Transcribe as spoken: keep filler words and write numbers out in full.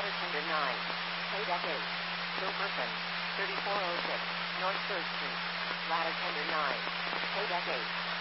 Ladder Tender nine. Pay Deck eight. Kilmerton. thirty-four oh six. North third Street. Ladder Tender nine. Pay Deck eight.